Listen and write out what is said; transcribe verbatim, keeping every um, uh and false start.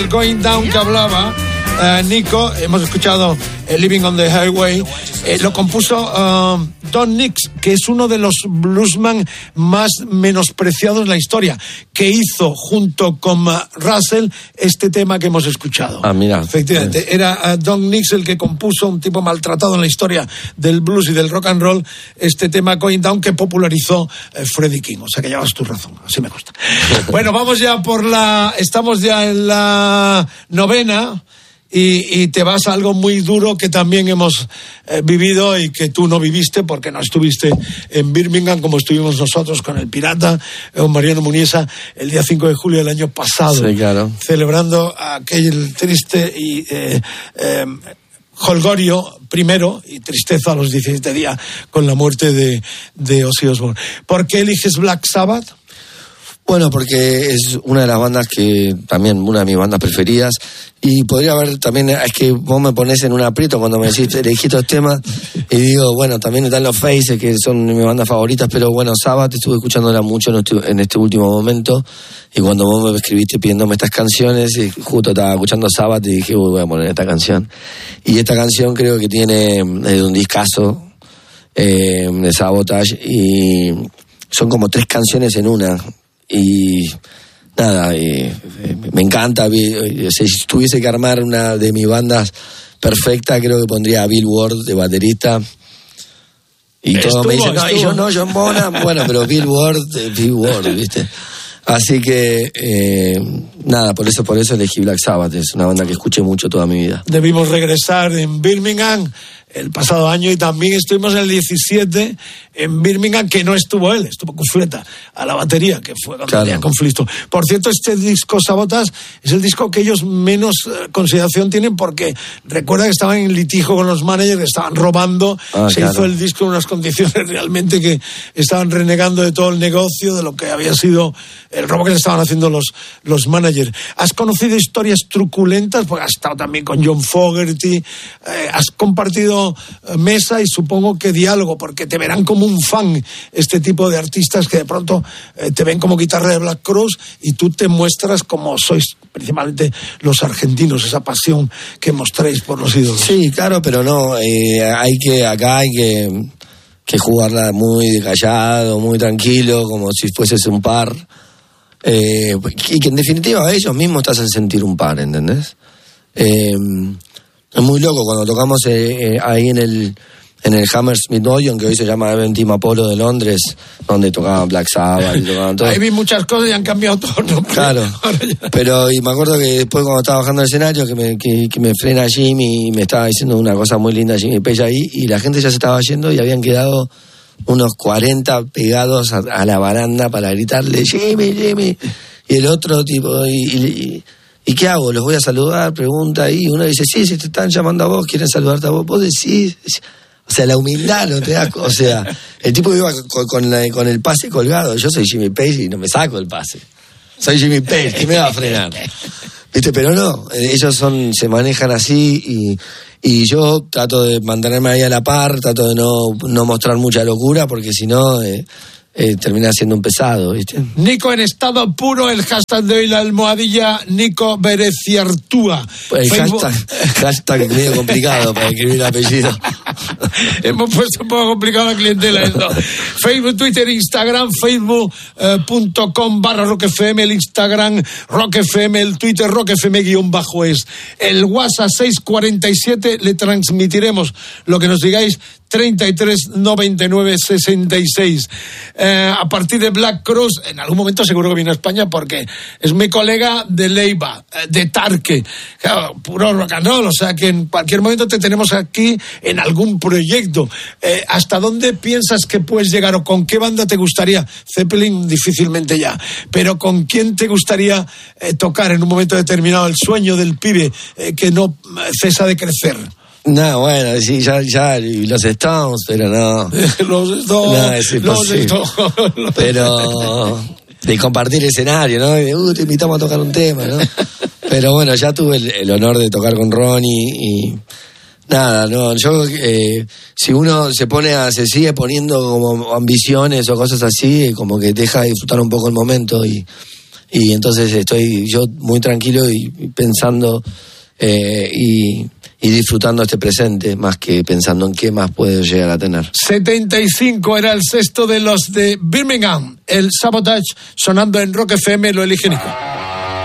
El Going Down que hablaba uh, Nico, hemos escuchado uh, Living on the Highway, eh, lo compuso uh, Don Nix, que es uno de los bluesman más menospreciados en la historia, que hizo junto con uh, Russell este tema que hemos escuchado. Ah, mira. Efectivamente, sí. era uh, Don Nix el que compuso, un tipo maltratado en la historia del blues y del rock and roll, este tema Going Down que popularizó uh, Freddie King. O sea que llevas tu razón, así me gusta. Bueno, vamos ya por la... Estamos ya en la novena... Y, y te vas a algo muy duro que también hemos eh, vivido y que tú no viviste porque no estuviste en Birmingham como estuvimos nosotros con el Pirata, con Mariano Muniesa, el día cinco de julio del año pasado. Sí, claro. Celebrando aquel triste y eh, eh, jolgorio primero y tristeza a los diecisiete días con la muerte de, de Ozzy Osbourne. ¿Por qué eliges Black Sabbath? Bueno, porque es una de las bandas que, también una de mis bandas preferidas, y podría haber también, es que vos me ponés en un aprieto cuando me decís, elegí estos temas, y digo, bueno, también están los Faces, que son mis bandas favoritas, pero bueno, Sabbath estuve escuchándola mucho en este, en este último momento, y cuando vos me escribiste pidiéndome estas canciones, y justo estaba escuchando Sabbath y dije, uy, voy a poner esta canción. Y esta canción creo que tiene eh, un discazo eh, de Sabotage, y son como tres canciones en una. Y nada, y, me encanta. Si tuviese que armar una de mis bandas perfecta, creo que pondría a Bill Ward de baterista. Y todos me dicen, no, y yo no, John Bonham. Bueno, pero Bill Ward, Bill Ward, ¿viste? Así que, eh, nada, por eso, por eso elegí Black Sabbath. Es una banda que escuché mucho toda mi vida. Debimos regresar en Birmingham el pasado año y también estuvimos en el diecisiete en Birmingham, que no estuvo él, estuvo Cufreta a la batería, que fue cuando claro. había conflicto. Por cierto, este disco Sabotage es el disco que ellos menos eh, consideración tienen porque recuerda que estaban en litigio con los managers, que estaban robando, ah, se claro. hizo el disco en unas condiciones realmente que estaban renegando de todo el negocio, de lo que había sido el robo que le estaban haciendo los, los managers. ¿Has conocido historias truculentas? Porque has estado también con John Fogerty, eh, has compartido eh, mesa y supongo que diálogo, porque te verán como un fan este tipo de artistas que de pronto eh, te ven como guitarra de Black Crowes y tú te muestras como sois principalmente los argentinos, esa pasión que mostráis por los ídolos. Sí, claro, pero no, eh, hay que, acá hay que, que jugarla muy callado, muy tranquilo, como si fueses un par. Eh, y que en definitiva ellos mismos te hacen sentir un par, ¿entendés? Eh, es muy loco cuando tocamos eh, eh, ahí en el en el Hammersmith Odeon, que hoy se llama Event Team Apollo de Londres, donde tocaban Black Sabbath y tocaban todo. Ahí vi muchas cosas y han cambiado todo, ¿no? Claro, pero y me acuerdo que después cuando estaba bajando el escenario que me, que, que me frena Jimmy y me estaba diciendo una cosa muy linda Jimmy Page ahí, y la gente ya se estaba yendo y habían quedado unos cuarenta pegados a, a la baranda para gritarle Jimmy, Jimmy, y el otro tipo, y, y, y ¿qué hago? ¿Los voy a saludar? Pregunta, y uno dice, sí, si te están llamando a vos, quieren saludarte a vos, vos decís. O sea, la humildad no te da... O sea, el tipo iba con, con, la, con el pase colgado. Yo soy Jimmy Page y no me saco el pase. Soy Jimmy Page, ¿quién me va a frenar? ¿Viste? Pero no, ellos son se manejan así y, y yo trato de mantenerme ahí a la par, trato de no, no mostrar mucha locura porque si no... Eh, Eh, termina siendo un pesado, ¿viste? Nico en estado puro, el hashtag de hoy, la almohadilla Nico Bereciartúa. El hashtag, hashtag medio complicado para escribir el apellido. Hemos puesto un poco complicado la clientela. ¿No? Facebook, Twitter, Instagram, facebook punto com barra Rock F M, el Instagram Rock F M, el Twitter Rock F M guión bajo es. El WhatsApp seis cuarenta y siete, le transmitiremos lo que nos digáis, treinta y tres noventa y nueve sesenta y seis. Eh, a partir de Black Crowes, en algún momento seguro que viene a España porque es mi colega de Leiva, eh, de Tarque, claro, puro rock and roll, o sea que en cualquier momento te tenemos aquí en algún proyecto. Eh, ¿Hasta dónde piensas que puedes llegar o con qué banda te gustaría? Zeppelin difícilmente ya, pero ¿con quién te gustaría eh, tocar en un momento determinado? El sueño del pibe eh, que no cesa de crecer. No, bueno, sí, ya, ya, los Stones, pero no. los Stones, no, es los Stones. Pero de compartir escenario, ¿no? Y de, uh, te invitamos a tocar un tema, ¿no? Pero bueno, ya tuve el, el honor de tocar con Ronnie y nada, no, yo, eh, si uno se pone a, se sigue poniendo como ambiciones o cosas así, como que deja de disfrutar un poco el momento y, Y entonces estoy yo muy tranquilo y pensando eh, y, y disfrutando este presente, más que pensando en qué más puedo llegar a tener. setenta y cinco era el sexto de los de Birmingham. El Sabotage sonando en Rock F M, lo elige Nico.